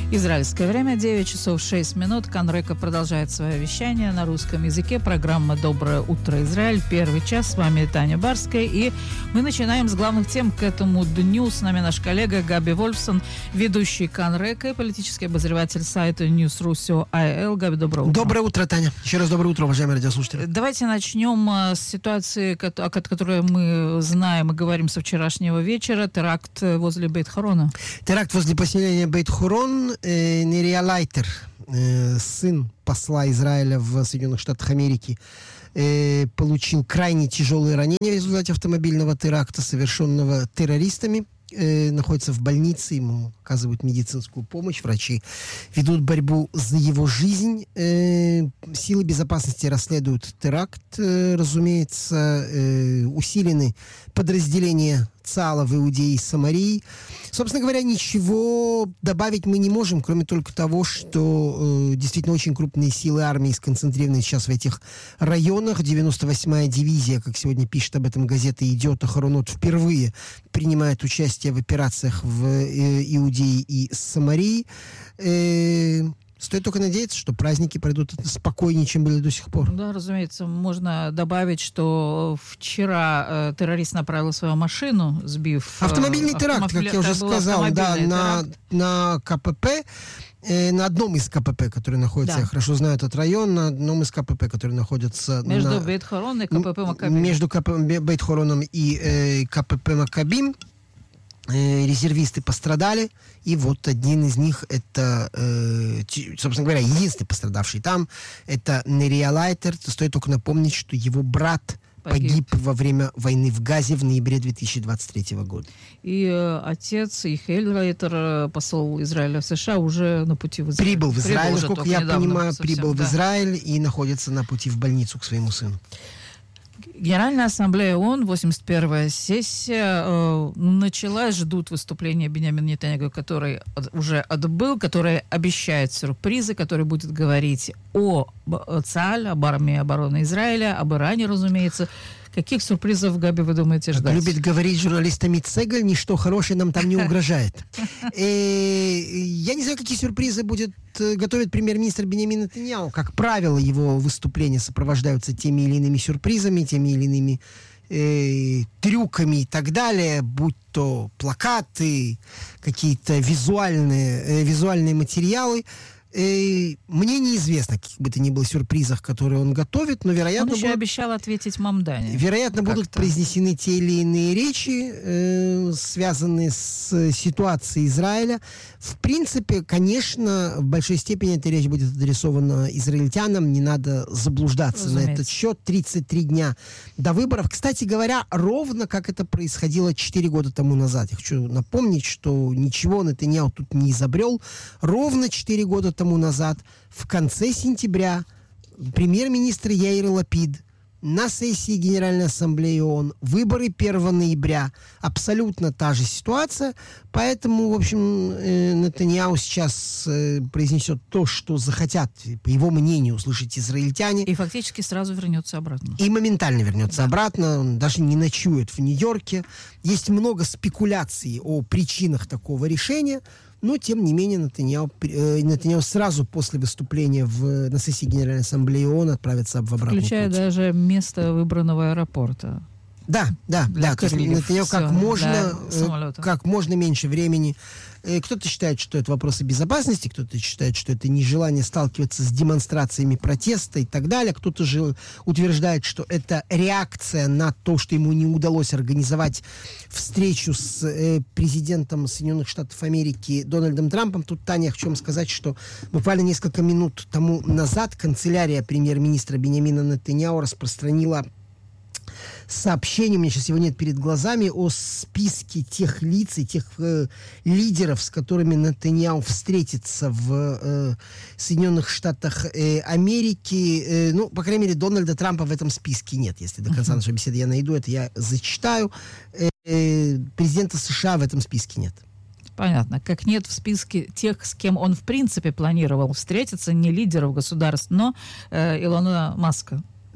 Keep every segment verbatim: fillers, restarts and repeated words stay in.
Израильское время девять часов шесть минут. Канрека продолжает свое вещание на русском языке. Программа «Доброе утро, Израиль». Первый час. С вами Таня Барская. И мы начинаем с главных тем к этому дню. С нами наш коллега Габи Вольфсон, ведущий Канрека и политический обозреватель сайта Newsru точка си ай эл. Габи, доброе утро. Доброе утро, Таня. Еще раз доброе утро, уважаемые радиослушатели. Давайте начнем с ситуации, о которой мы знаем и говорим со вчерашнего вечера. Теракт возле Бейт-Хорона. Теракт возле поселения Бейт-Хорон. Э, Нерия Лайтер, э, сын посла Израиля в Соединенных Штатах Америки, э, получил крайне тяжелые ранения в результате автомобильного теракта, совершенного террористами. Э, находится в больнице, ему оказывают медицинскую помощь, врачи ведут борьбу за его жизнь. Э, силы безопасности расследуют теракт, э, разумеется, э, усилены подразделения ЦАЛа в Иудее и Самарии. Собственно говоря, ничего добавить мы не можем, кроме только того, что э, действительно очень крупные силы армии сконцентрированы сейчас в этих районах. девяносто восьмая дивизия, как сегодня пишет об этом газета «Идиот Ахаронот», впервые принимает участие в операциях в э, Иудее и Самарии. Э, Стоит только надеяться, что праздники пройдут спокойнее, чем были до сих пор. Да, разумеется, можно добавить, что вчера э, террорист направил свою машину, сбив... Э, Автомобильный теракт, автомобиль... как я уже сказал, да, на, на КПП, э, на одном из КПП, который находится, да. Я хорошо знаю этот район, на одном из КПП, который находится... Между на, Бейт-Хороном и КПП Макабим. Между КП, Бейт-Хороном и э, КПП Макабим. Резервисты пострадали, и вот один из них, это, э, собственно говоря, единственный пострадавший там, это Нерия Лайтер. Стоит только напомнить, что его брат погиб, погиб во время войны в Газе в ноябре две тысячи двадцать третьего года. И э, отец Ихель Лайтер, посол Израиля в США, уже на пути в Израиль. Прибыл в Израиль, прибыл насколько я понимаю, совсем, прибыл да. в Израиль и находится на пути в больницу к своему сыну. Генеральная ассамблея ООН, восемьдесят первая сессия, э, началась, ждут выступления Биньямина Нетаньяху, который от, уже отбыл, который обещает сюрпризы, который будет говорить о ЦАЛ, об армии обороны Израиля, об Иране, разумеется. Каких сюрпризов, Габи, вы думаете ждать? Как любит говорить журналистами Цегель, ничто хорошее нам там не угрожает. Я не знаю, какие сюрпризы будет готовит премьер-министр Биньямин Нетаньяху. Как правило, его выступления сопровождаются теми или иными сюрпризами, теми или иными э, трюками и так далее, будь то плакаты, какие-то визуальные, э, визуальные материалы. Э, мне неизвестно, каких бы то ни было сюрпризах, которые он готовит, но, вероятно... Он еще будут, обещал ответить Мамдане. Вероятно, как-то. будут произнесены те или иные речи, э, связанные с ситуацией Израиля. В принципе, конечно, в большой степени эта речь будет адресована израильтянам. Не надо заблуждаться, разумеется, на этот счет. тридцать три дня до выборов. Кстати говоря, ровно как это происходило четыре года тому назад. Я хочу напомнить, что ничего Нетаньяху тут не изобрел. Ровно четыре года тому назад, в конце сентября, премьер-министр Яир Лапид на сессии Генеральной Ассамблеи ООН, выборы первого ноября, абсолютно та же ситуация, поэтому, в общем, э, Нетаньяху сейчас э, произнесет то, что захотят, по его мнению, услышать израильтяне. И фактически сразу вернется обратно. И моментально вернется да. обратно, он даже не ночует в Нью-Йорке. Есть много спекуляций о причинах такого решения, но, тем не менее, Нетаньяху, э, Нетаньяху сразу после выступления в, на сессии Генеральной Ассамблеи ООН отправится в обратный Включая путь. даже место выбранного аэропорта. Да, да, да. То есть Нетаньяху как можно, э, как можно меньше времени. Кто-то считает, что это вопросы безопасности, кто-то считает, что это нежелание сталкиваться с демонстрациями протеста и так далее. Кто-то же утверждает, что это реакция на то, что ему не удалось организовать встречу с э, президентом Соединенных Штатов Америки Дональдом Трампом. Тут, Таня, я хочу вам сказать, что буквально несколько минут тому назад канцелярия премьер-министра Биньямина Нетаньяху распространила сообщение, у меня сейчас его нет перед глазами, о списке тех лиц и тех э, лидеров, с которыми Нетаньяху встретится в э, Соединенных Штатах э, Америки. Э, ну, по крайней мере, Дональда Трампа в этом списке нет. Если до конца нашей беседы я найду это, я зачитаю. Э, э, президента США в этом списке нет. Понятно. Как нет в списке тех, с кем он в принципе планировал встретиться, не лидеров государств, но э, Илона Маска.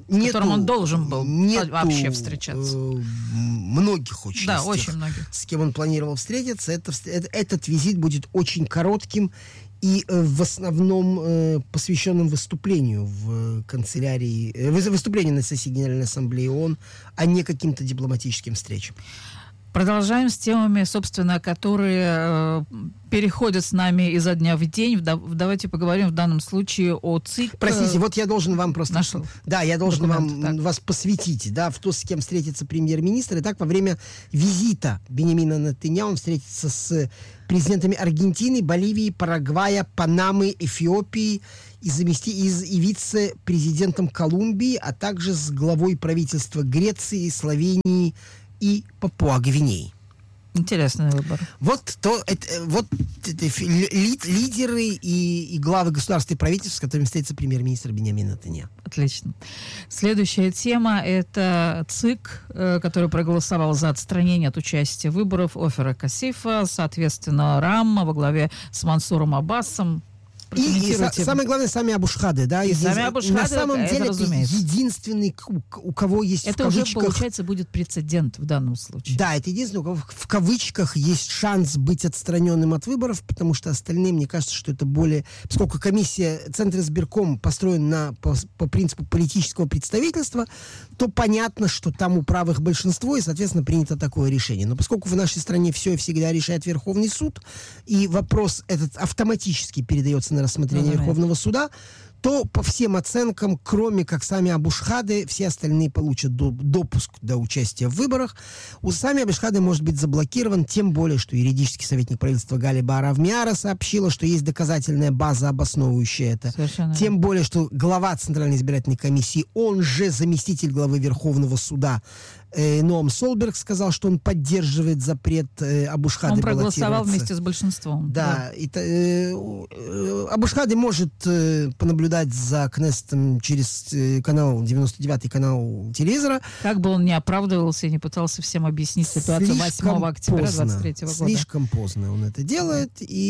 с нету, которым он должен был нету, вообще встречаться. Э, многих очень. Да, тех, очень многих. с кем он планировал встретиться. Это, это, этот визит будет очень коротким и э, в основном э, посвященным выступлению в канцелярии, э, выступлению на сессии Генеральной Ассамблеи ООН, а не каким-то дипломатическим встречам. Продолжаем с темами, собственно, которые э, переходят с нами изо дня в день. Да, давайте поговорим в данном случае о ЦИК. Простите, вот я должен вам просто... Нашел. Да, я должен Документы, вам так. вас посвятить, да, в то, с кем встретится премьер-министр. Итак, во время визита Биньямина Нетаньяху он встретится с президентами Аргентины, Боливии, Парагвая, Панамы, Эфиопии и, замести... и, и вице-президентом Колумбии, а также с главой правительства Греции, Словении и Папуа-Гвинеи. Интересный выбор. Вот, то, это, вот это, ли, лидеры и, и главы государств и правительств, с которыми встретится премьер-министр Биньямин Нетаньяху. Отлично. Следующая тема – это ЦИК, э, который проголосовал за отстранение от участия в выборах Офера Кассифа, соответственно, РАМ во главе с Мансуром Аббасом. И, и са- самое главное, сами Абушхады, да? И И сами Абушхады, на самом это, деле, это разумеется. единственный, у, у кого есть Это в уже, кавычках... получается, будет прецедент в данном случае. Да, это единственный, у кого в кавычках есть шанс быть отстраненным от выборов, потому что остальные, мне кажется, что это более... Поскольку комиссия, Центр избирком построен на, по, по принципу политического представительства, то понятно, что там у правых большинство, и, соответственно, принято такое решение. Но поскольку в нашей стране все и всегда решает Верховный суд, и вопрос этот автоматически передается на рассмотрение Разумеется. Верховного суда, то по всем оценкам, кроме как сами Абушхады, все остальные получат до, допуск до участия в выборах. У сами Абушхады может быть заблокирован, тем более, что юридический советник правительства Галиба Аравмиара сообщила, что есть доказательная база, обосновывающая это. Совершенно Тем более, что глава Центральной избирательной комиссии, он же заместитель главы Верховного суда, э, Ноам Солберг, сказал, что он поддерживает запрет э, Абушхады Он проголосовал баллотироваться. вместе с большинством. Да, и, э, э, Абушхады может э, понаблюдать за Кнессетом через э, канал, девяносто девятый канал телевизора. Как бы он ни оправдывался и не пытался всем объяснить ситуацию восьмого октября двадцать третьего года. Слишком поздно он это делает,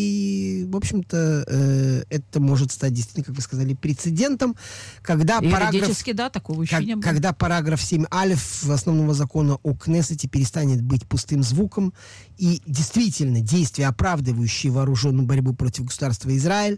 и, в общем-то, э, это может стать действительно, как вы сказали, прецедентом, когда параграф... Юридически, да, такого еще Как, не было. когда параграф семь алиф основного закона о Кнессете перестанет быть пустым звуком, и действительно действия, оправдывающие вооруженную борьбу против государства Израиль,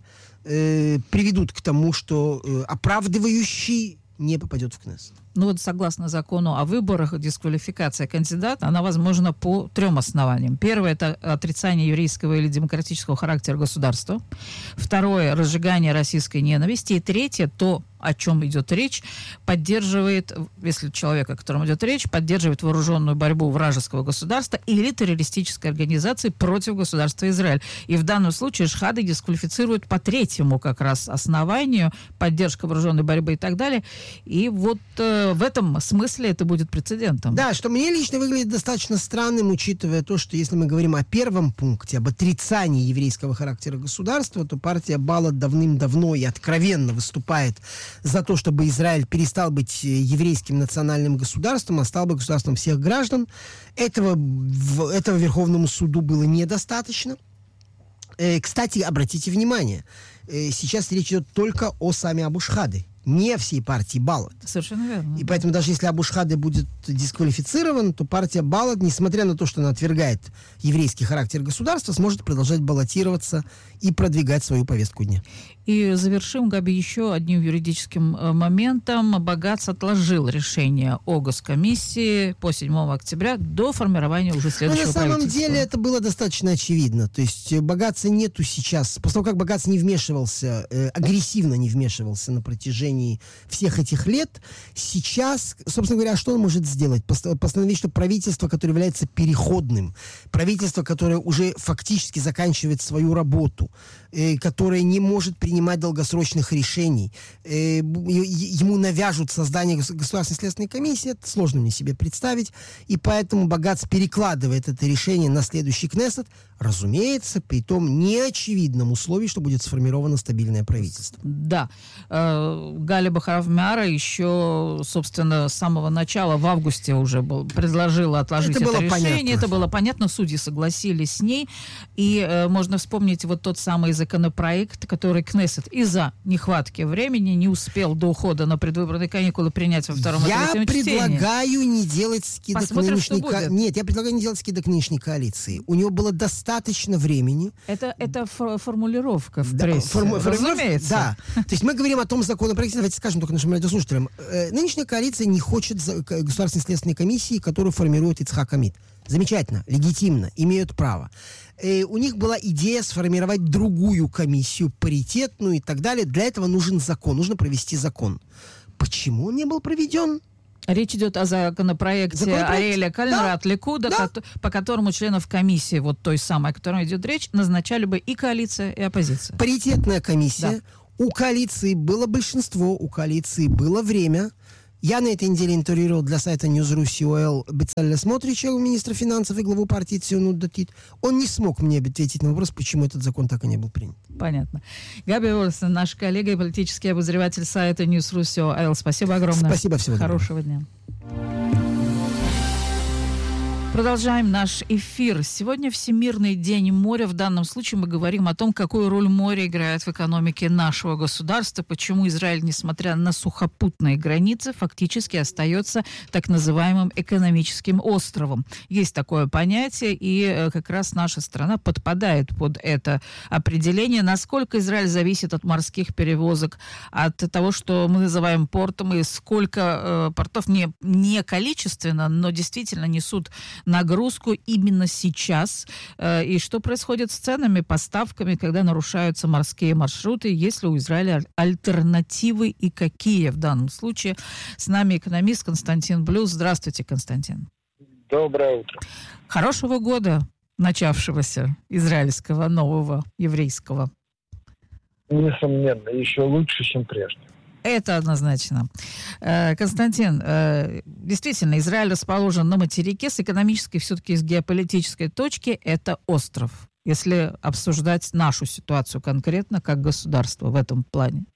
э, приведут к тому, что э, оправдывающий не попадет в Кнессет. Ну вот согласно закону о выборах, дисквалификация кандидата, она возможна по трем основаниям. Первое – это отрицание еврейского или демократического характера государства. Второе – разжигание российской ненависти. И третье – то, о чем идет речь, поддерживает, если человек, о котором идет речь, поддерживает вооруженную борьбу вражеского государства или террористической организации против государства Израиль. И в данном случае шхады дисквалифицируют по третьему как раз основанию, поддержка вооруженной борьбы и так далее. И вот э, в этом смысле это будет прецедентом. Да, что мне лично выглядит достаточно странным, учитывая то, что если мы говорим о первом пункте, об отрицании еврейского характера государства, то партия Балат давным-давно и откровенно выступает за то, чтобы Израиль перестал быть еврейским национальным государством, а стал бы государством всех граждан. Этого, этого Верховному суду было недостаточно. Э, кстати, обратите внимание, э, сейчас речь идет только о сами Абушхады, не всей партии Балат. Совершенно верно. И поэтому даже если Абушхады будет дисквалифицирован, то партия Балат, несмотря на то, что она отвергает еврейский характер государства, сможет продолжать баллотироваться и продвигать свою повестку дня. И завершим, Габи, еще одним юридическим э, моментом. Багац отложил решение о госкомиссии по седьмого октября до формирования уже следующего Но на самом правительства. деле это было достаточно очевидно. То есть Багаца нету сейчас. После того, как Багац не вмешивался, э, агрессивно не вмешивался на протяжении всех этих лет, сейчас, собственно говоря, что он может сделать? Постановить, что правительство, которое является переходным, правительство, которое уже фактически заканчивает свою работу, э, которое не может принимать долгосрочных решений, э, ему навяжут создание государственной следственной комиссии, это сложно мне себе представить, и поэтому Багац перекладывает это решение на следующий Кнессет, разумеется, при том неочевидном условии, что будет сформировано стабильное правительство. Да. Э, Галиба Аравмиара еще, собственно, с самого начала, в августе уже был, предложила отложить это, это было решение. Понятно. Это было понятно, судьи согласились с ней. И э, можно вспомнить вот тот самый законопроект, который Кнессет из-за нехватки времени не успел до ухода на предвыборные каникулы принять во втором и третьем чтении. Я предлагаю не делать скидок Посмотрим, нынешней что будет. ко... Нет, я предлагаю не делать скидок нынешней коалиции. У него было достаточно времени. Это, это фор- формулировка в Да, прессе, форму- разумеется. Да. То есть мы говорим о том законопроекте, давайте скажем только нашим радиослушателям. Э, нынешняя коалиция не хочет за- к- Государственной следственной комиссии, которую формирует Ицхак Амид. Замечательно, легитимно, имеют право. Э, у них была идея сформировать другую комиссию, паритетную и так далее. Для этого нужен закон, нужно провести закон. Почему он не был проведен? Речь идет о законопроекте Законопроект? Ариэля Кальнера Да. от Ликуда, Да. ко- по которому членов комиссии, вот той самой, о которой идет речь, назначали бы и коалиция, и оппозиция. Паритетная комиссия. У коалиции было большинство, у коалиции было время. Я на этой неделе интервьюировал для сайта News.ru Бецалеля Смотрича, министра финансов и главу партии Ционут Датит. Он не смог мне ответить на вопрос, почему этот закон так и не был принят. Понятно. Габи Олсен, наш коллега и политический обозреватель сайта News.ru. Спасибо огромное. Спасибо, всего доброго. Хорошего дня. Продолжаем наш эфир. Сегодня Всемирный день моря. В данном случае мы говорим о том, какую роль море играет в экономике нашего государства, почему Израиль, несмотря на сухопутные границы, фактически остается так называемым экономическим островом. Есть такое понятие, и э, как раз наша страна подпадает под это определение. Насколько Израиль зависит от морских перевозок, от того, что мы называем портом, и сколько э, портов не, не количественно, но действительно несут нагрузку именно сейчас, э, и что происходит с ценами, поставками, когда нарушаются морские маршруты, есть ли у Израиля альтернативы и какие в данном случае. С нами экономист Константин Блюз. Здравствуйте, Константин. Доброе утро. Хорошего года, начавшегося израильского, нового, еврейского. Несомненно, еще лучше, чем прежде. Это однозначно. Э, Константин, э, действительно, Израиль расположен на материке, с экономической, все-таки с геополитической точки, это остров, если обсуждать нашу ситуацию конкретно как государство в этом плане.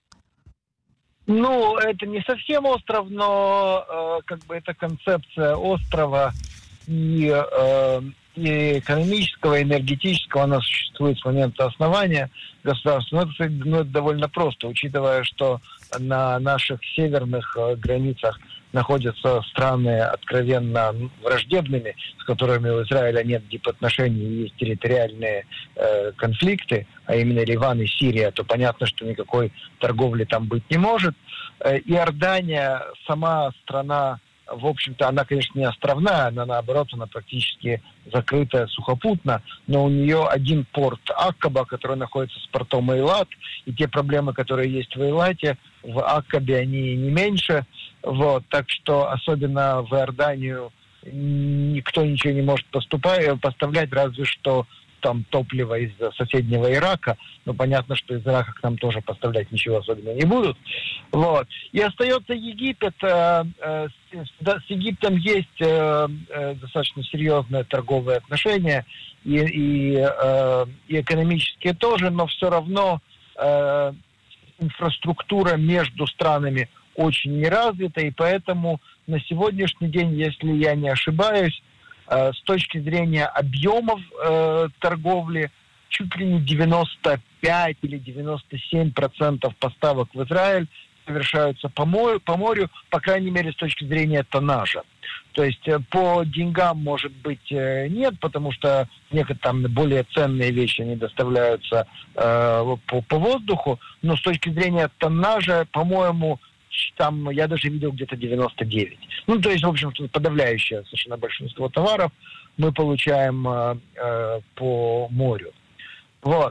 Ну, это не совсем остров, но э, как бы эта концепция острова и, э, и экономического, и энергетического, она существует с момента основания государства. Но это, ну, это довольно просто, учитывая, что на наших северных э, границах находятся страны откровенно враждебными, с которыми у Израиля нет дипотношений, есть территориальные э, конфликты, а именно Ливан и Сирия, то понятно, что никакой торговли там быть не может. Э, Иордания, сама страна, в общем-то, она, конечно, не островная, она, наоборот, она практически закрытая сухопутно, но у нее один порт Аккаба, который находится с портом Эйлат, и те проблемы, которые есть в Эйлате, в Аккабе они не меньше. Вот, так что особенно в Иорданию никто ничего не может поступать, поставлять, разве что там топливо из соседнего Ирака. Но понятно, что из Ирака к нам тоже поставлять ничего особенно не будут. Вот. И остается Египет. Э, э, с, да, с Египтом есть э, э, достаточно серьезные торговые отношения и, и, э, и экономические тоже, но все равно э, инфраструктура между странами очень неразвита, и поэтому на сегодняшний день, если я не ошибаюсь, э, с точки зрения объемов э, торговли, чуть ли не девяносто пять или девяносто семь процентов поставок в Израиль совершаются по морю, по морю, по крайней мере, с точки зрения тоннажа. То есть э, по деньгам, может быть, э, нет, потому что некоторые там более ценные вещи не доставляются э, по, по воздуху, но с точки зрения тоннажа, по-моему, там я даже видел где-то девяносто девять. Ну, то есть, в общем, подавляющее совершенно большинство товаров мы получаем э, э, по морю. Вот.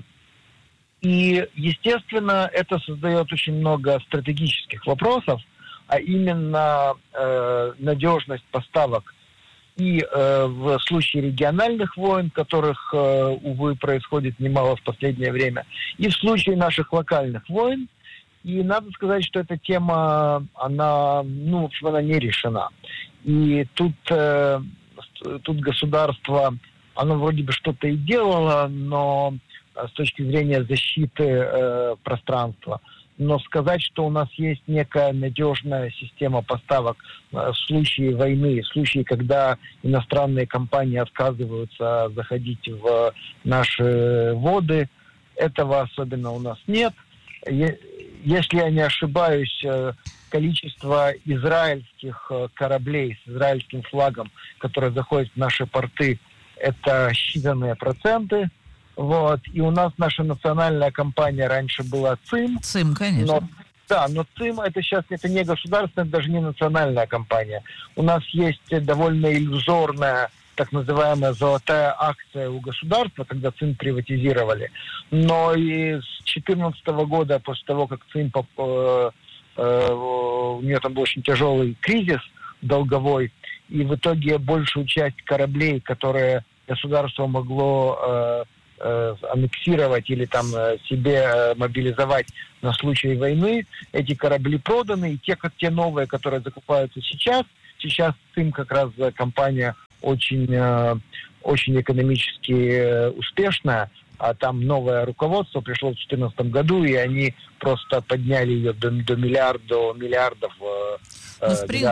И, естественно, это создает очень много стратегических вопросов, а именно э, надежность поставок и э, в случае региональных войн, которых, э, увы, происходит немало в последнее время, и в случае наших локальных войн. И надо сказать, что эта тема, она, ну, в общем, она не решена. И тут, э, тут государство, оно вроде бы что-то и делало, но с точки зрения защиты э, пространства. Но сказать, что у нас есть некая надежная система поставок э, в случае войны, в случае, когда иностранные компании отказываются заходить в наши воды, этого особенно у нас нет. Если я не ошибаюсь, количество израильских кораблей с израильским флагом, которые заходят в наши порты, это считанные проценты. Вот. И у нас наша национальная компания раньше была ЦИМ. ЦИМ, конечно. Но, да, но ЦИМ это сейчас это не государственная, даже не национальная компания. У нас есть довольно иллюзорная так называемая золотая акция у государства, когда ЦИМ приватизировали. Но и с две тысячи четырнадцатого года, после того, как ЦИМ, э, э, у нее там был очень тяжелый кризис долговой, и в итоге большую часть кораблей, которые государство могло э, э, аннексировать или там себе э, мобилизовать на случай войны, эти корабли проданы, и те, как те новые, которые закупаются сейчас, сейчас ЦИМ как раз компания очень, очень экономически успешная, а там новое руководство пришло в две тысячи четырнадцатом году, и они просто подняли ее до, до миллиарда, миллиардов. Ну, в, при...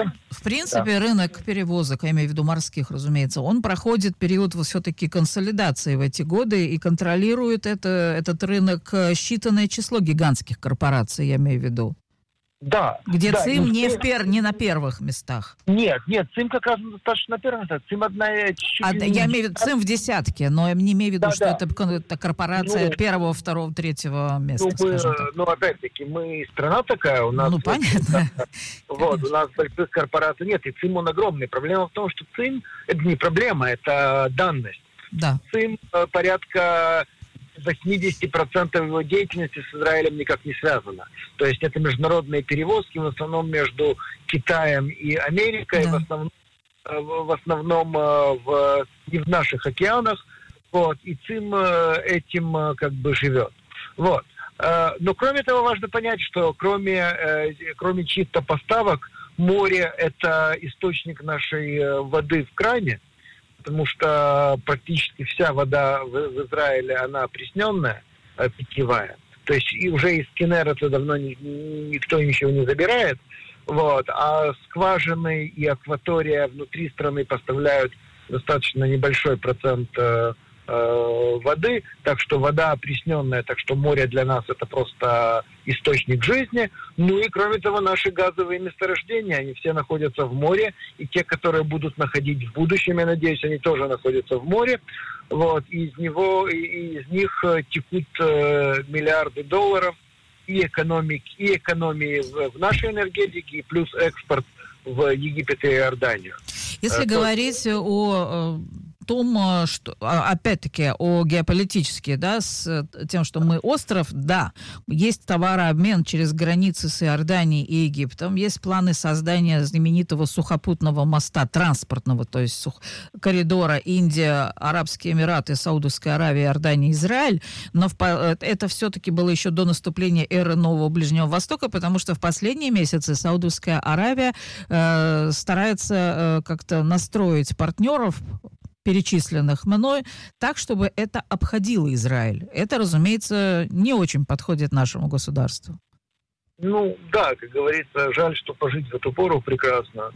в принципе, да. Рынок перевозок, я имею в виду морских, разумеется, он проходит период вот, все-таки консолидации в эти годы и контролирует это, этот рынок считанное число гигантских корпораций, я имею в виду. Да. Где да, ЦИМ не, ЦИМ... в пер... не на первых местах. Нет, нет, ЦИМ как раз достаточно на первых местах. ЦИМ одна... А, я имею в виду ЦИМ в десятке, но я не имею в виду, да, что да. Это, это корпорация ну, первого, второго, третьего места, ну, мы, скажем так. Ну, опять-таки, мы страна такая, у нас... Ну, понятно. Вот, у нас больших корпораций нет, и ЦИМ он огромный. Проблема в том, что ЦИМ, это не проблема, это данность. Да. ЦИМ порядка... восемьдесят процентов его деятельности с Израилем никак не связано. То есть это международные перевозки, в основном между Китаем и Америкой, да. в основном, в основном в, не в наших океанах. Вот, и ЦИМ этим как бы живет. Вот. Но кроме того, важно понять, что кроме, кроме чисто поставок, море – это источник нашей воды в кране, потому что практически вся вода в, в Израиле, она опресненная, питьевая. То есть и уже из Кеннерета давно ни, никто ничего не забирает. Вот. А скважины и акватория внутри страны поставляют достаточно небольшой процент э, э, воды, так что вода опресненная, так что море для нас это просто источник жизни. Ну и кроме того, наши газовые месторождения, они все находятся в море, и те, которые будут находить в будущем, я надеюсь, они тоже находятся в море. Вот, и из него, и, и из них текут э, миллиарды долларов и экономики, и экономии в, в нашей энергетике, и плюс экспорт в Египет и Иорданию. Если э, говорить то... о том, что, опять-таки, о геополитически, да, с тем, что мы остров, да, есть товарообмен через границы с Иорданией и Египтом, есть планы создания знаменитого сухопутного моста, транспортного, то есть сух... коридора Индия, Арабские Эмираты, Саудовская Аравия, Иордания, Израиль, но в... это все-таки было еще до наступления эры Нового Ближнего Востока, потому что в последние месяцы Саудовская Аравия э, старается э, как-то настроить партнеров, перечисленных мной, так, чтобы это обходило Израиль. Это, разумеется, не очень подходит нашему государству. Ну, да, как говорится, жаль, что пожить в эту пору прекрасно.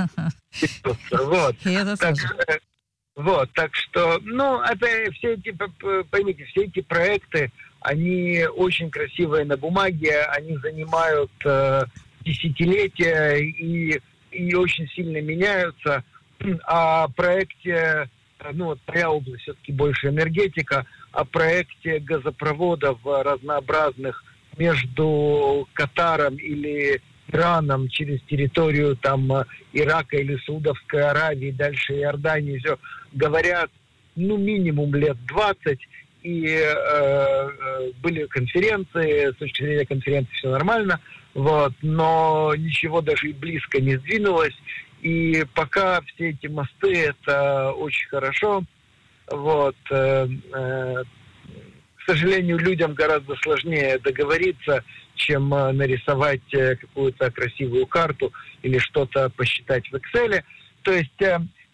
Вот, так что, ну, это все эти, поймите, все эти проекты, они очень красивые на бумаге, они занимают десятилетия и, и очень сильно меняются. О проекте, ну вот моя область все-таки больше энергетика, о проекте газопроводов разнообразных между Катаром или Ираном через территорию там Ирака или Саудовской Аравии, дальше Иордании, все говорят, ну, минимум лет двадцать, и э, э, были конференции, с точки зрения конференции все нормально, вот, но ничего даже и близко не сдвинулось. И пока все эти мосты, это очень хорошо. Вот. Э, э, к сожалению, людям гораздо сложнее договориться, чем э, нарисовать э, какую-то красивую карту или что-то посчитать в Excel. То есть э,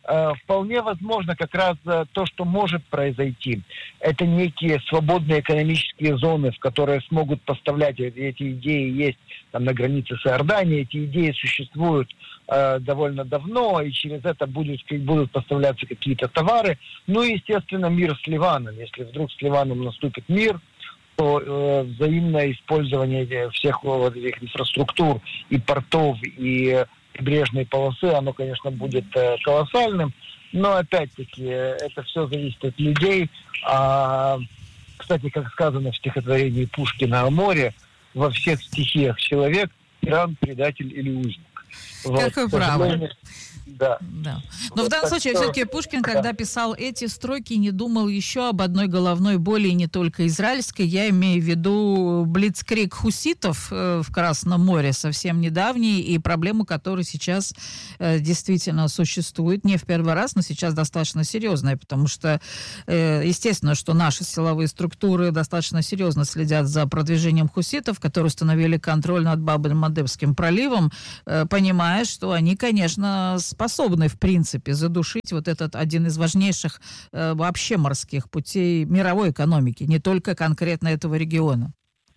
вполне возможно как раз то, что может произойти. Это некие свободные экономические зоны, в которые смогут поставлять эти идеи, есть там на границе с Иорданией, эти идеи существуют э, довольно давно, и через это будут, будут поставляться какие-то товары. Ну и, естественно, мир с Ливаном. Если вдруг с Ливаном наступит мир, то э, взаимное использование всех вот этих инфраструктур и портов, и прибрежной полосы, оно, конечно, будет э, колоссальным, но, опять-таки, это все зависит от людей. А, кстати, как сказано в стихотворении Пушкина о море, во всех стихиях человек, тиран, предатель или узник. Как вы правы. Да. Да. Но вот в данном случае что... все-таки Пушкин, когда писал эти строки, не думал еще об одной головной боли, не только израильской. Я имею в виду блицкриг хуситов э, в Красном море, совсем недавний, и проблему, которая сейчас э, действительно существует. Не в первый раз, но сейчас достаточно серьезная, потому что, э, естественно, что наши силовые структуры достаточно серьезно следят за продвижением хуситов, которые установили контроль над Баб-эль-Мандебским проливом, э, понимая, что они, конечно, способны, в принципе, задушить вот этот один из важнейших э, вообще морских путей мировой экономики, не только конкретно этого региона.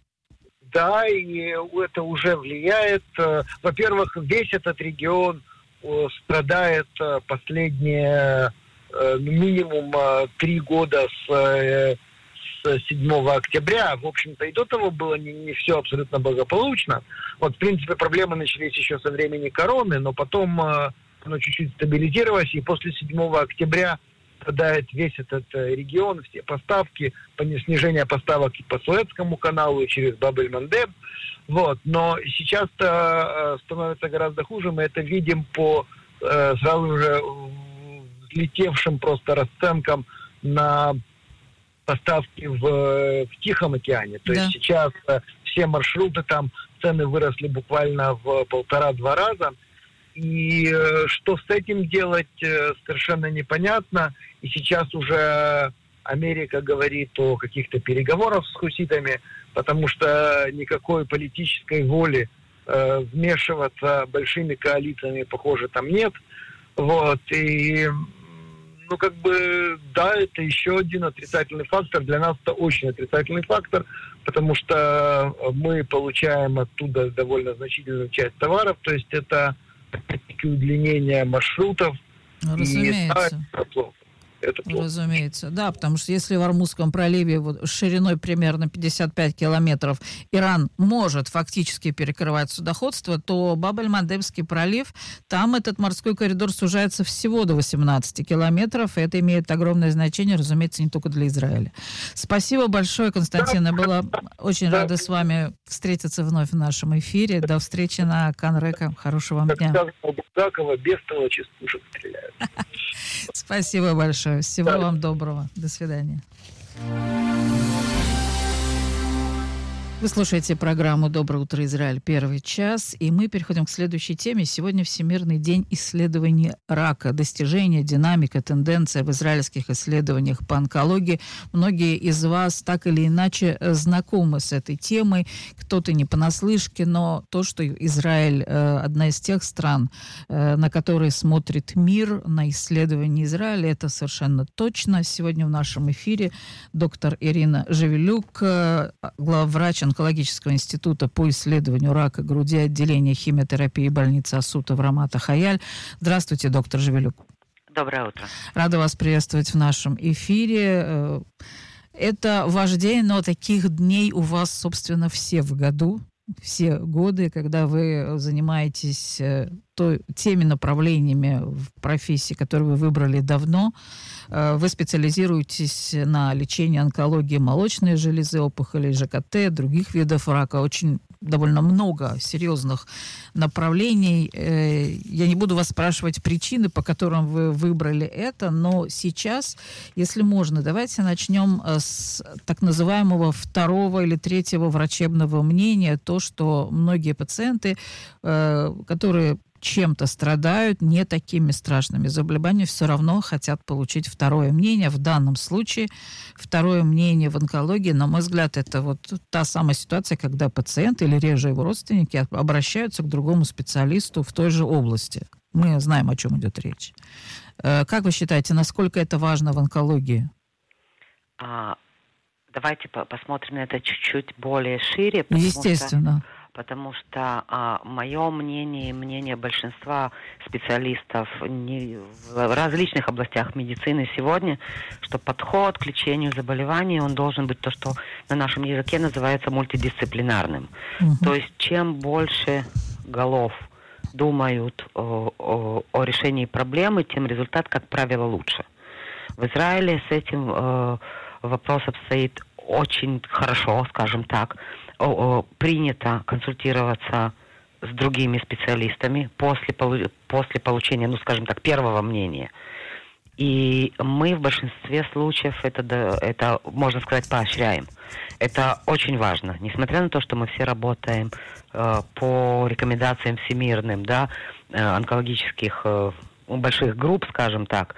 Да, и это уже влияет. Во-первых, весь этот регион страдает последние минимум три года с, с седьмого октября. В общем-то, и до того было не, не все абсолютно благополучно. Вот, в принципе, проблемы начались еще со времени короны, но потом оно чуть-чуть стабилизировалось, и после седьмого октября страдает весь этот регион, все поставки, снижение поставок и по Суэцкому каналу, и через Баб-эль-Мандеб. Вот. Но сейчас-то становится гораздо хуже. Мы это видим по сразу же взлетевшим просто расценкам на поставки в, в Тихом океане. То да. есть сейчас все маршруты там, цены выросли буквально в полтора-два раза. И э, что с этим делать, э, совершенно непонятно. И сейчас уже Америка говорит о каких-то переговорах с хуситами, потому что никакой политической воли э, вмешиваться большими коалициями, похоже, там нет. Вот. И, ну, как бы, да, это еще один отрицательный фактор. Для нас это очень отрицательный фактор, потому что мы получаем оттуда довольно значительную часть товаров. То есть это удлинение маршрутов. Разумеется. И, да, это плохо. Это плохо. Разумеется, да, потому что если в Ормузском проливе вот, шириной примерно пятьдесят пять километров Иран может фактически перекрывать судоходство, то Баб-эль-Мандебский пролив, там этот морской коридор сужается всего до восемнадцати километров, и это имеет огромное значение, разумеется, не только для Израиля. Спасибо большое, Константин, я была очень да. рада с вами встретиться вновь в нашем эфире. До встречи на Канрека. Хорошего вам дня. Булгакова без того из пушек стреляют. Спасибо большое. Всего да. вам доброго. До свидания. Вы слушаете программу «Доброе утро, Израиль», первый час, и мы переходим к следующей теме. Сегодня Всемирный день исследований рака, достижения, динамика, тенденция в израильских исследованиях по онкологии. Многие из вас так или иначе знакомы с этой темой, кто-то не понаслышке, но то, что Израиль одна из тех стран, на которые смотрит мир, на исследования Израиля, это совершенно точно. Сегодня в нашем эфире доктор Ирина Живелюк, главврач онкологического института по исследованию рака груди, отделения химиотерапии больницы Асута в Рамат-а-Хаяль. Здравствуйте, доктор Живелюк. Доброе утро. Рада вас приветствовать в нашем эфире. Это ваш день, но таких дней у вас, собственно, все в году, все годы, когда вы занимаетесь то, теми направлениями в профессии, которые вы выбрали давно. Вы специализируетесь на лечении онкологии молочной железы, опухолей ЖКТ, других видов рака. Очень довольно много серьезных направлений. Я не буду вас спрашивать причины, по которым вы выбрали это, но сейчас, если можно, давайте начнем с так называемого второго или третьего врачебного мнения. То, что многие пациенты, которые чем-то страдают, не такими страшными заболеваниями, все равно хотят получить второе мнение. В данном случае второе мнение в онкологии, на мой взгляд, это вот та самая ситуация, когда пациент или реже его родственники обращаются к другому специалисту в той же области. Мы знаем, о чем идет речь. Как вы считаете, насколько это важно в онкологии? А, давайте по- посмотрим на это чуть-чуть более шире. Естественно. Что... Потому что а, мое мнение и мнение большинства специалистов не, в различных областях медицины сегодня, что подход к лечению заболеваний, он должен быть то, что на нашем языке называется мультидисциплинарным. Угу. То есть чем больше голов думают о, о, о решении проблемы, тем результат, как правило, лучше. В Израиле с этим э, вопрос обстоит очень хорошо, скажем так. О, о, принято консультироваться с другими специалистами после, полу- после получения, ну, скажем так, первого мнения. И мы в большинстве случаев это, это, можно сказать, поощряем. Это очень важно. Несмотря на то, что мы все работаем э, по рекомендациям всемирным, да, э, онкологических э, больших групп, скажем так,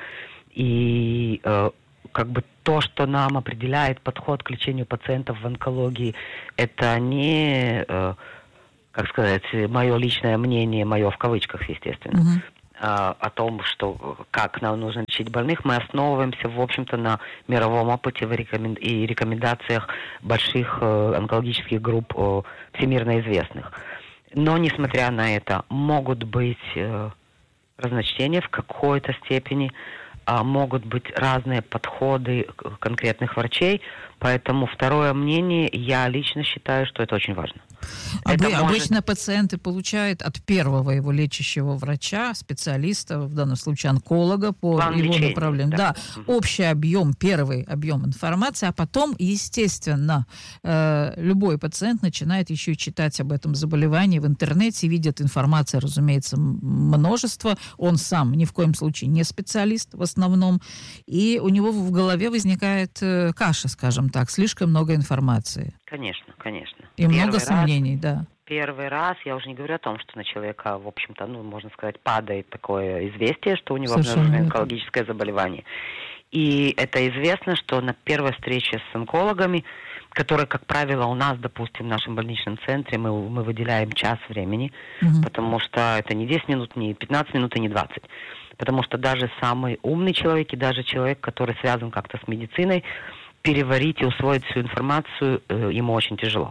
и э, как бы то, что нам определяет подход к лечению пациентов в онкологии, это не, э, как сказать, мое личное мнение, мое в кавычках, естественно, Угу. а, о том, что как нам нужно лечить больных. Мы основываемся, в общем-то, на мировом опыте в рекомен... и рекомендациях больших э, онкологических групп э, всемирно известных. Но, несмотря на это, могут быть э, разночтения в какой-то степени, а могут быть разные подходы конкретных врачей, поэтому второе мнение, я лично считаю, что это очень важно. Обы- Это может- Обычно пациенты получают от первого его лечащего врача, специалиста, в данном случае онколога по План его лечения, направлению. да. Да, Мгм. общий объем, первый объем информации, а потом, естественно, э, любой пациент начинает еще и читать об этом заболевании в интернете, видит информации, разумеется, м- множество. Он сам ни в коем случае не специалист в основном, и у него в голове возникает э, каша, скажем так, слишком много информации. Конечно, конечно. И Первый много раз- сомнений, да. Первый раз, я уже не говорю о том, что на человека, в общем-то, ну, можно сказать, падает такое известие, что у него Совершенно обнаружено верно. онкологическое заболевание. И это известно, что на первой встрече с онкологами, которые, как правило, у нас, допустим, в нашем больничном центре, мы, мы выделяем час времени, Мгм. потому что это не десять минут, не пятнадцать минут и не двадцать. Потому что даже самый умный человек и даже человек, который связан как-то с медициной, переварить и усвоить всю информацию э, ему очень тяжело.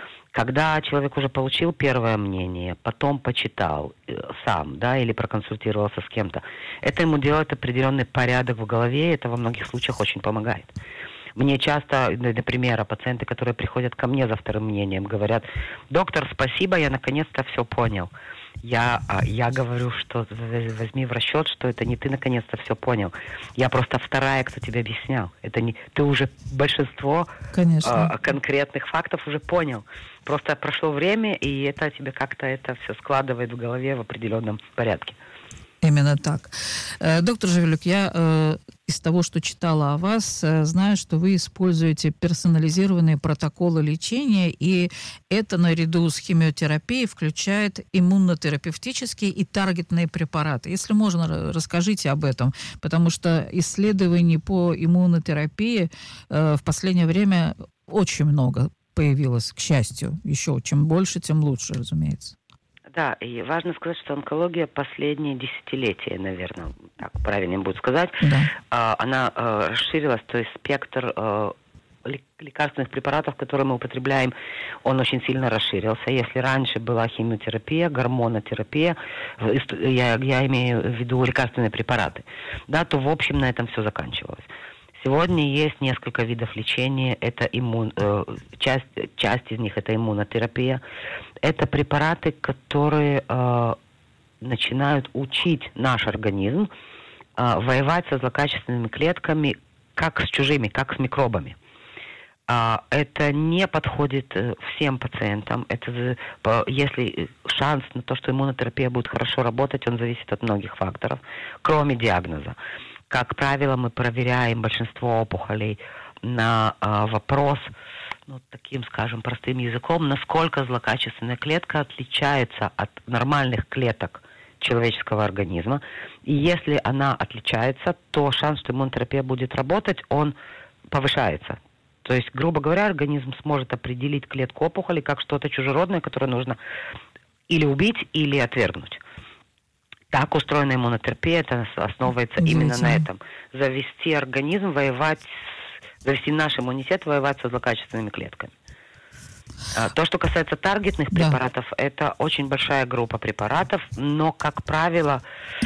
Когда человек уже получил первое мнение, потом почитал э, сам, да, или проконсультировался с кем-то, это ему делает определенный порядок в голове, и это во многих случаях очень помогает. Мне часто, например, пациенты, которые приходят ко мне за вторым мнением, говорят: доктор, спасибо, я наконец-то все понял. Я, а, я говорю, что возьми в расчет, что это не ты наконец-то все понял. Я просто вторая, кто тебе объяснял. Это не ты уже большинство Конечно. а, конкретных фактов уже понял. Просто прошло время, и это тебе как-то это все складывает в голове в определенном порядке. Именно так. Э, Доктор Живелюк, я э, из того, что читала о вас, э, знаю, что вы используете персонализированные протоколы лечения, и это наряду с химиотерапией включает иммунотерапевтические и таргетные препараты. Если можно, р- расскажите об этом, потому что исследований по иммунотерапии э, в последнее время очень много появилось, к счастью. Еще чем больше, тем лучше, разумеется. Да, и важно сказать, что онкология последние десятилетия, наверное, так правильно будет сказать, Да. а, она а, расширилась, то есть спектр а, лек- лекарственных препаратов, которые мы употребляем, он очень сильно расширился. Если раньше была химиотерапия, гормонотерапия, в- ист- я, я имею в виду лекарственные препараты, да, то в общем на этом все заканчивалось. Сегодня есть несколько видов лечения. Это иммун, э, часть, часть из них это иммунотерапия. Это препараты, которые э, начинают учить наш организм э, воевать со злокачественными клетками, как с чужими, как с микробами. А, это не подходит э, всем пациентам. Это, за- по- если шанс на то, что иммунотерапия будет хорошо работать, он зависит от многих факторов, кроме диагноза. Как правило, мы проверяем большинство опухолей на э, вопрос, ну, таким, скажем, простым языком, насколько злокачественная клетка отличается от нормальных клеток человеческого организма. И если она отличается, то шанс, что иммунотерапия будет работать, он повышается. То есть, грубо говоря, организм сможет определить клетку опухоли как что-то чужеродное, которое нужно или убить, или отвергнуть. Так устроена иммунотерапия, это основывается именно на этом. Завести организм, воевать, завести наш иммунитет, воевать со злокачественными клетками. То, что касается таргетных препаратов, да. это очень большая группа препаратов, но, как правило,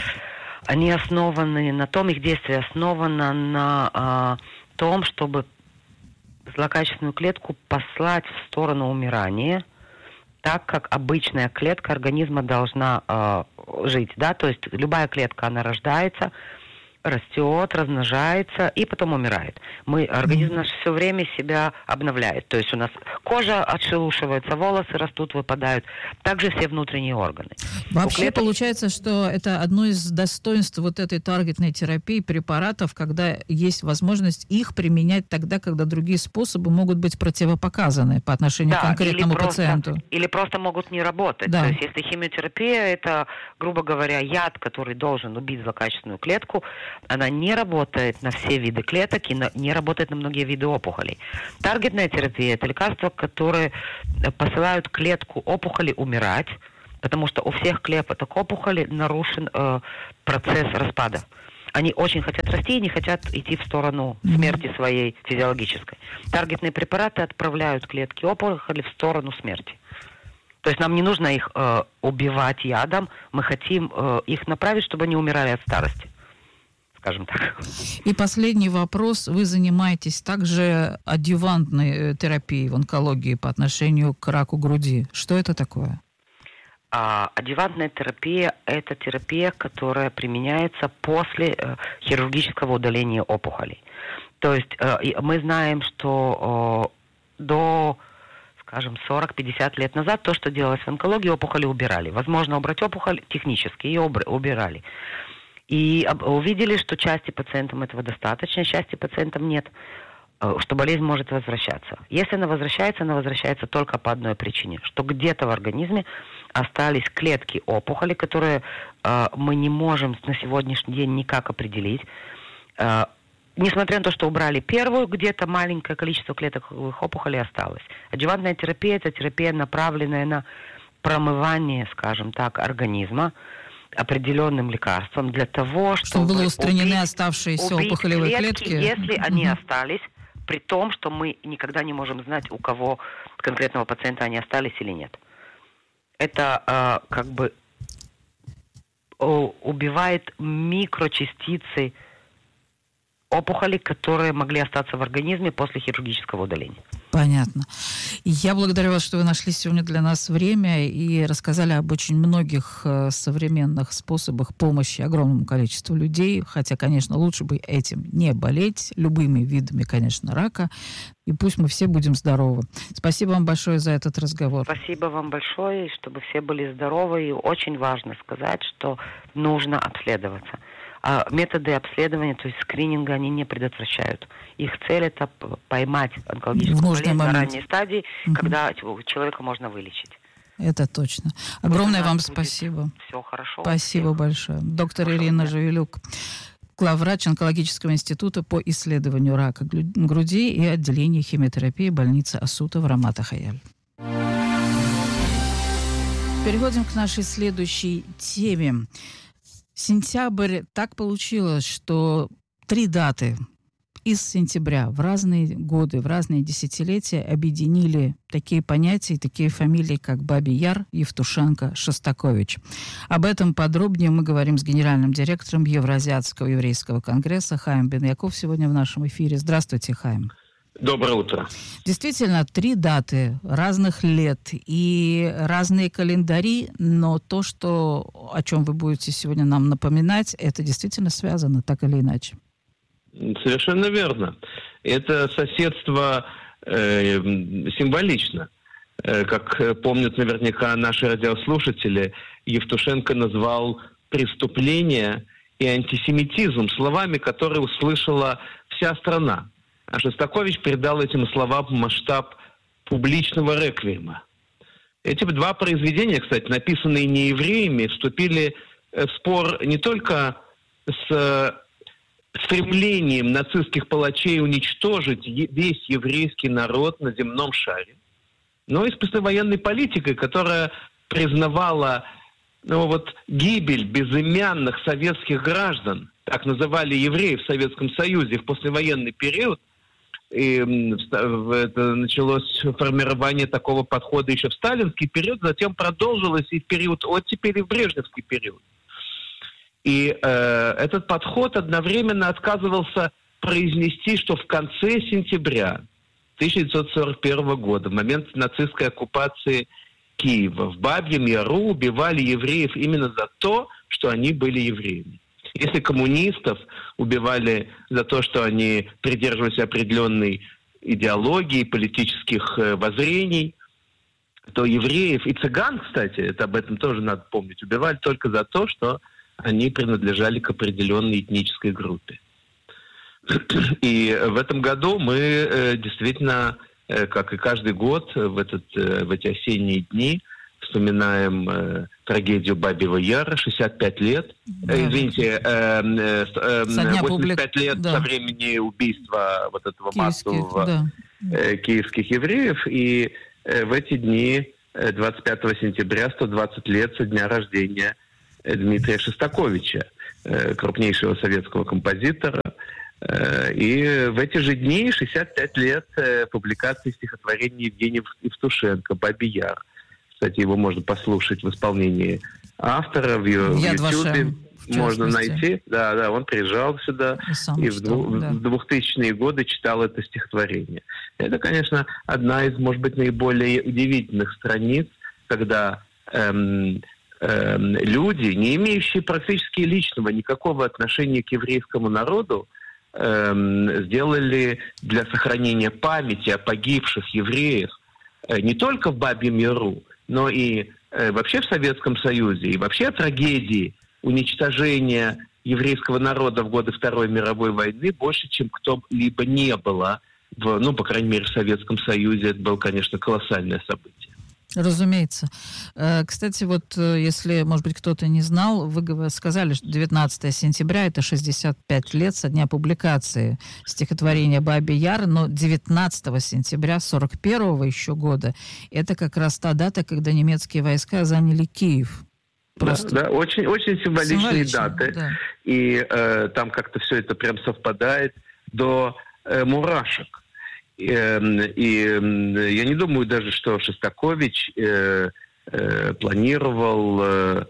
они основаны на том, их действие основано на а, том, чтобы злокачественную клетку послать в сторону умирания, так как обычная клетка организма должна э, жить, да, то есть любая клетка, она рождается, растет, размножается и потом умирает. Мы, организм наш все время себя обновляет, то есть у нас кожа отшелушивается, волосы растут, выпадают, также все внутренние органы. Вообще клеток... получается, что это одно из достоинств вот этой таргетной терапии препаратов, когда есть возможность их применять тогда, когда другие способы могут быть противопоказаны по отношению да, к конкретному или просто, пациенту. Или просто могут не работать. Да. То есть если химиотерапия, это, грубо говоря, яд, который должен убить злокачественную клетку, она не работает на все виды клеток и на, не работает на многие виды опухолей. Таргетная терапия – это лекарства, которые посылают клетку опухоли умирать, потому что у всех клеток опухоли нарушен э, процесс распада. Они очень хотят расти и не хотят идти в сторону смерти своей физиологической. Таргетные препараты отправляют клетки опухоли в сторону смерти. То есть нам не нужно их э, убивать ядом, мы хотим э, их направить, чтобы они умирали от старости. Скажем так. И последний вопрос. Вы занимаетесь также адъювантной терапией в онкологии по отношению к раку груди. Что это такое? А, адъювантная терапия – это терапия, которая применяется после э, хирургического удаления опухолей. То есть э, мы знаем, что э, до, скажем, сорок-пятьдесят лет назад то, что делалось в онкологии, опухоли убирали. Возможно, убрать опухоль технически, ее убирали. И увидели, что части пациентам этого достаточно, части пациентам нет, что болезнь может возвращаться. Если она возвращается, она возвращается только по одной причине, что где-то в организме остались клетки опухоли, которые э, мы не можем на сегодняшний день никак определить. Э, несмотря на то, что убрали первую, где-то маленькое количество клетковых опухолей осталось. Адъювантная терапия – это терапия, направленная на промывание, скажем так, организма определенным лекарством для того, чтобы, чтобы были устранены убить, оставшиеся убить опухолевые клетки, клетки, если mm-hmm. они остались, при том, что мы никогда не можем знать, у кого конкретного пациента они остались или нет. Это э, как бы о, убивает микрочастицы опухолей, которые могли остаться в организме после хирургического удаления. Понятно. Я благодарю вас, что вы нашли сегодня для нас время и рассказали об очень многих э, современных способах помощи огромному количеству людей. Хотя, конечно, лучше бы этим не болеть, любыми видами, конечно, рака. И пусть мы все будем здоровы. Спасибо вам большое за этот разговор. Спасибо вам большое, чтобы все были здоровы. И очень важно сказать, что нужно обследоваться. А методы обследования, то есть скрининга, они не предотвращают. Их цель – это поймать онкологическую болезнь на ранней стадии, угу. когда человека можно вылечить. Это точно. Огромное вам спасибо. Все хорошо. Спасибо всех. большое. Доктор Хорошо, Ирина да. Живелюк, главврач онкологического института по исследованию рака груди и отделения химиотерапии больницы Асута в Рамат-Ахаяль. Переходим к нашей следующей теме. Сентябрь, так получилось, что три даты из сентября в разные годы, в разные десятилетия объединили такие понятия, такие фамилии, как Баби-Яр, Евтушенко, Шостакович. Об этом подробнее мы говорим с генеральным директором Евразиатского еврейского конгресса Хаим Бен-Яков сегодня в нашем эфире. Здравствуйте, Хаим. Доброе утро. Действительно, три даты разных лет и разные календари, но то, что, о чем вы будете сегодня нам напоминать, это действительно связано, так или иначе. Совершенно верно. Это соседство э, символично. Э, как помнят наверняка наши радиослушатели, Евтушенко назвал преступление и антисемитизм словами, которые услышала вся страна. А Шостакович придал этим словам масштаб публичного реквиема. Эти два произведения, кстати, написанные не евреями, вступили в спор не только с стремлением нацистских палачей уничтожить весь еврейский народ на земном шаре, но и с послевоенной политикой, которая признавала ну, вот гибель безымянных советских граждан, так называли евреев в Советском Союзе в послевоенный период, и это началось формирование такого подхода еще в сталинский период, затем продолжилось и в период оттепели, и в брежневский период. И э, этот подход одновременно отказывался произнести, что в конце сентября тысяча девятьсот сорок первого года, в момент нацистской оккупации Киева, в Бабьем Яру убивали евреев именно за то, что они были евреями. Если коммунистов убивали за то, что они придерживались определенной идеологии, политических э, воззрений, то евреев и цыган, кстати, это об этом тоже надо помнить, убивали только за то, что они принадлежали к определенной этнической группе. И в этом году мы э, действительно, э, как и каждый год, в, этот, э, в эти осенние дни вспоминаем э, трагедию Бабьего Яра, шестьдесят пять лет, да. э, извините, э, э, э, восемьдесят пять лет да. со времени убийства вот этого киевских, массового да. э, киевских евреев, и э, в эти дни, э, двадцать пятого сентября, сто двадцать лет со дня рождения э, Дмитрия Шостаковича, э, крупнейшего советского композитора. Э, и в эти же дни, шестьдесят пять лет э, публикации стихотворения Евгения Евтушенко «Бабий Яр». Кстати, его можно послушать в исполнении автора в Ютубе. Можно найти. Да, да, он приезжал сюда и, и в, дву- да. в двухтысячные годы читал это стихотворение. Это, конечно, одна из, может быть, наиболее удивительных страниц, когда эм, эм, люди, не имеющие практически личного никакого отношения к еврейскому народу, эм, сделали для сохранения памяти о погибших евреях э, не только в Бабьем Яру, но и э, вообще в Советском Союзе, и вообще о трагедии уничтожения еврейского народа в годы Второй мировой войны больше, чем кто-либо не было, в, ну, по крайней мере, в Советском Союзе. Это было, конечно, колоссальное событие. Разумеется. Кстати, вот если, может быть, кто-то не знал, вы сказали, что девятнадцатого сентября это шестьдесят пять лет со дня публикации стихотворения «Бабий Яр», но девятнадцатого сентября сорок первого еще года это как раз та дата, когда немецкие войска заняли Киев. Просто да, да, очень, очень символичные даты. Да. И э, там как-то все это прям совпадает до э, мурашек. И, и я не думаю даже, что Шостакович э, э, планировал э,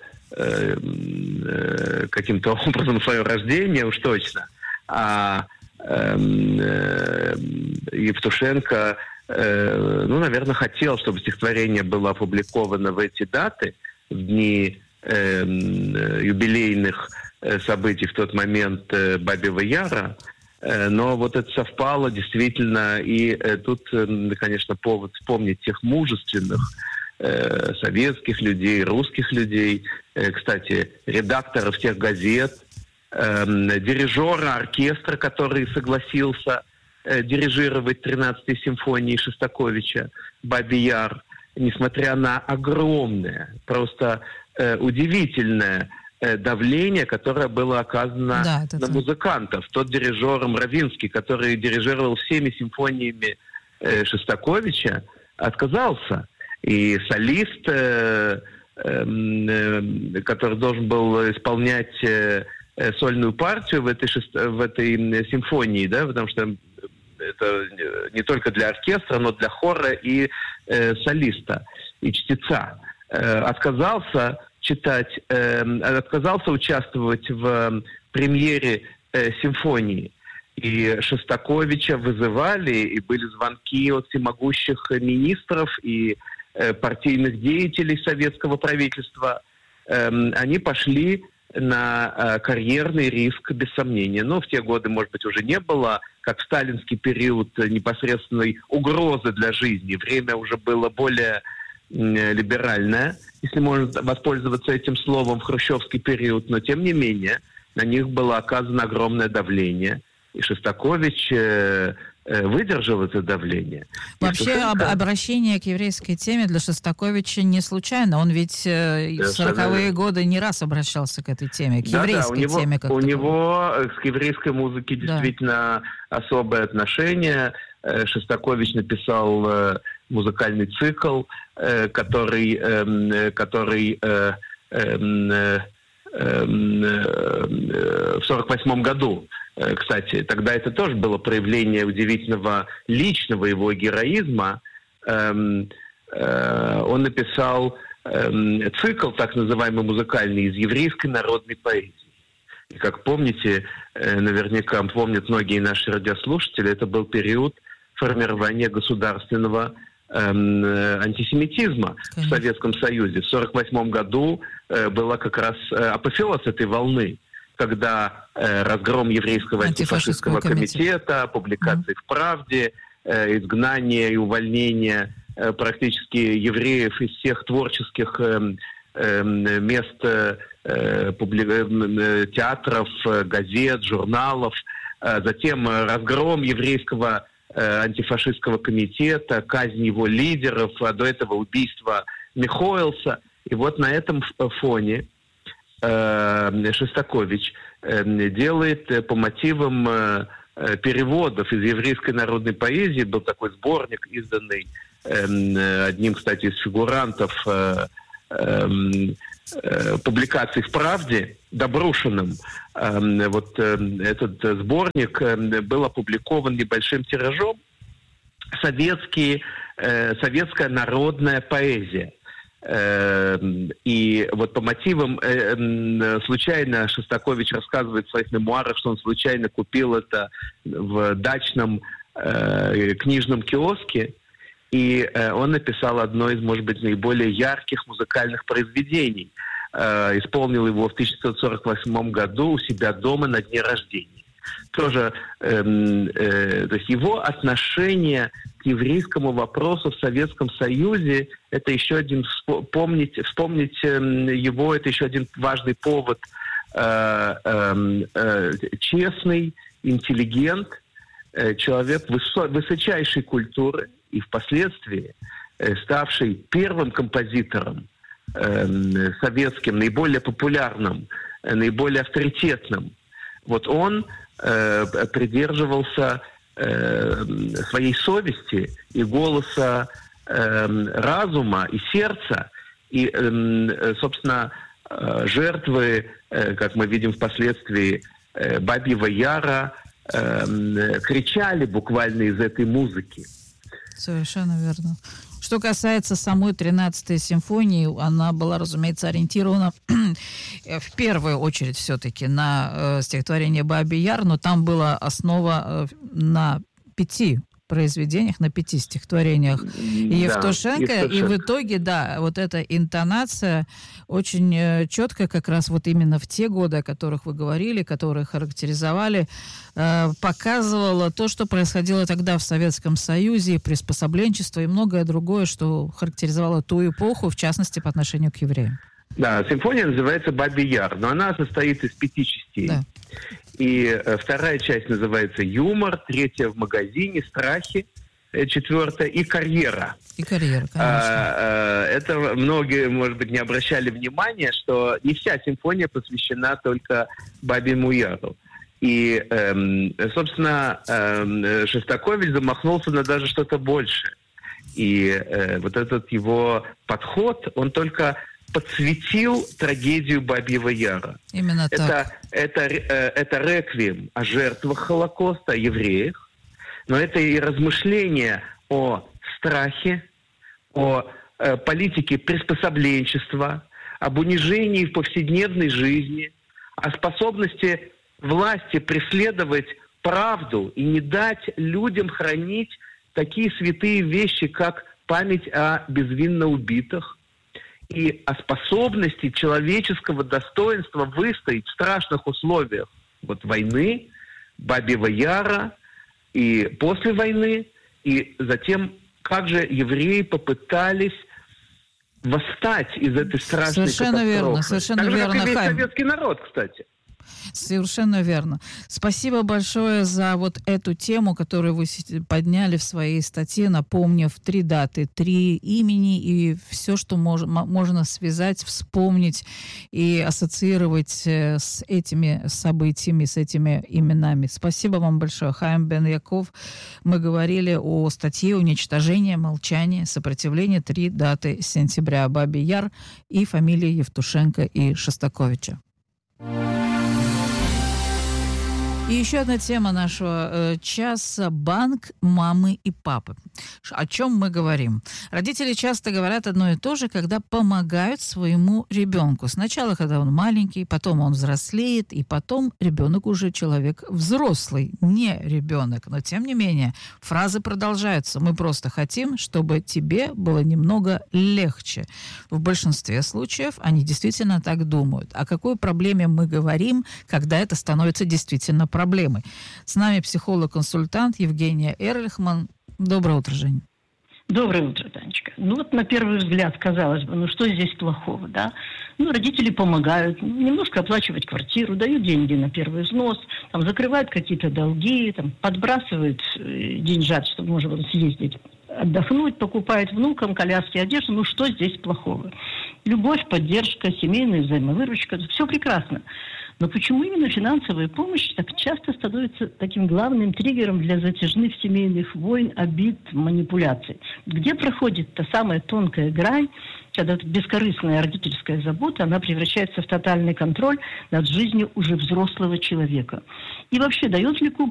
э, каким-то образом свое рождение, уж точно. А э, э, Евтушенко, э, ну, наверное, хотел, чтобы стихотворение было опубликовано в эти даты, в дни э, юбилейных э, событий в тот момент э, Бабьего Яра. Но вот это совпало действительно, и э, тут, э, конечно, повод вспомнить тех мужественных э, советских людей, русских людей, э, кстати, редакторов тех газет, э, дирижера оркестра, который согласился э, дирижировать тринадцатой симфонией Шостаковича «Бабий Яр», несмотря на огромное, просто э, удивительное давление, которое было оказано да, на так. музыкантов. Тот дирижер Мравинский, который дирижировал всеми симфониями э, Шостаковича, отказался. И солист, э, э, который должен был исполнять э, сольную партию в этой, шест... в этой симфонии, да, потому что это не только для оркестра, но для хора и э, солиста, и чтеца, э, отказался читать, э, отказался участвовать в э, премьере э, симфонии. И Шостаковича вызывали, и были звонки от всемогущих министров и э, партийных деятелей советского правительства. Э, они пошли на э, карьерный риск, без сомнения. Но в те годы, может быть, уже не было, как в сталинский период, непосредственной угрозы для жизни. Время уже было более либеральная, если можно воспользоваться этим словом, в хрущевский период, но тем не менее на них было оказано огромное давление, и Шостакович э, э, выдержал это давление. Вообще об, обращение к еврейской теме для Шостаковича не случайно, он ведь э, в сороковые годы не раз обращался к этой теме, к да, еврейской да, у него, теме. Как у него к еврейской музыке действительно да. особое отношение. Шостакович написал э, музыкальный цикл, э, который, э, который э, в сорок восьмом году. Кстати, тогда это тоже было проявление удивительного личного его героизма. Он написал цикл, так называемый музыкальный, из еврейской народной поэзии. И как помните, наверняка помнят многие наши радиослушатели, это был период формирования государственного антисемитизма Конечно. В Советском Союзе. В сорок восьмом году была как раз апофеоз этой волны, когда разгром еврейского антифашистского комитета, публикации mm. в «Правде», изгнание и увольнение практически евреев из всех творческих мест театров, газет, журналов, затем разгром еврейского антифашистского комитета, казнь его лидеров, а до этого убийство Михоэлса. И вот на этом фоне Шостакович делает по мотивам переводов из еврейской народной поэзии, был такой сборник, изданный одним, кстати, из фигурантов публикаций в «Правде», Добрушиным. Вот этот сборник был опубликован небольшим тиражом. Советские, советская народная поэзия. И вот по мотивам случайно Шостакович рассказывает в своих мемуарах, что он случайно купил это в дачном книжном киоске. И он написал одно из, может быть, наиболее ярких музыкальных произведений. Исполнил его в тысяча девятьсот сорок восьмом году у себя дома на дне рождения. Тоже, э, э, то есть его отношение к еврейскому вопросу в Советском Союзе, это еще один, вспомнить, вспомнить его, это еще один важный повод. Э, э, э, честный, интеллигент, э, человек высо, высочайшей культуры, и впоследствии э, ставший первым композитором э, советским, наиболее популярным, э, наиболее авторитетным. Вот он э, придерживался э, своей совести и голоса э, разума и сердца. И, э, собственно, э, жертвы, э, как мы видим впоследствии, э, Бабьего Яра, э, кричали буквально из этой музыки. Совершенно верно. Что касается самой тринадцатой симфонии, она была, разумеется, ориентирована в первую очередь все-таки на э, стихотворение «Бабий Яр», но там была основа э, на пяти произведениях, на пяти стихотворениях да, Евтушенко, и в итоге, да, вот эта интонация очень э, четко как раз вот именно в те годы, о которых вы говорили, которые характеризовали, э, показывала то, что происходило тогда в Советском Союзе, приспособленчество и многое другое, что характеризовало ту эпоху, в частности, по отношению к евреям. Да, симфония называется «Бабий Яр», но она состоит из пяти частей. Да. И э, вторая часть называется «Юмор», третья «В магазине», «Страхи», э, четвертая и «Карьера». И «Карьера», конечно. А, э, это многие, может быть, не обращали внимания, что не вся симфония посвящена только «Бабьему Яру». И, э, собственно, э, Шостакович замахнулся на даже что-то большее. И э, вот этот его подход, он только подсветил трагедию Бабьего Яра. Именно это, так. Это, это реквием о жертвах Холокоста, о евреях, но это и размышления о страхе, о э, политике приспособленчества, об унижении в повседневной жизни, о способности власти преследовать правду и не дать людям хранить такие святые вещи, как память о безвинно убитых, и о способности человеческого достоинства выстоять в страшных условиях вот войны, Бабьего Яра, и после войны, и затем, как же евреи попытались восстать из этой страшной совершенно катастрофы. Верно, совершенно так же, верно, как и весь Хайм. советский народ, кстати. Совершенно верно. Спасибо большое за вот эту тему, которую вы подняли в своей статье, напомнив три даты, три имени и все, что мож, можно связать, вспомнить и ассоциировать с этими событиями, с этими именами. Спасибо вам большое. Хаим бен Яков. Мы говорили о статье «Уничтожение, молчание, сопротивление. Три даты сентября». Баби Яр и фамилии Евтушенко и Шостаковича. И еще одна тема нашего э, часа – банк мамы и папы. О чем мы говорим? Родители часто говорят одно и то же, когда помогают своему ребенку. Сначала, когда он маленький, потом он взрослеет, и потом ребенок уже человек взрослый, не ребенок. Но, тем не менее, фразы продолжаются. Мы просто хотим, чтобы тебе было немного легче. В большинстве случаев они действительно так думают. О какой проблеме мы говорим, когда это становится действительно проблемой? Проблемы. С нами психолог-консультант Евгения Эрлихман. Доброе утро, Женя. Доброе утро, Танечка. Ну вот на первый взгляд, казалось бы, ну что здесь плохого, да? Ну, родители помогают, немножко оплачивать квартиру, дают деньги на первый взнос, там, закрывают какие-то долги, там, подбрасывают деньжат, чтобы можно было съездить, отдохнуть, покупают внукам коляски, одежду. Ну что здесь плохого? Любовь, поддержка, семейная взаимовыручка, все прекрасно. Но почему именно финансовая помощь так часто становится таким главным триггером для затяжных семейных войн, обид, манипуляций? Где проходит та самая тонкая грань, когда бескорыстная родительская забота, она превращается в тотальный контроль над жизнью уже взрослого человека? И вообще, дает ли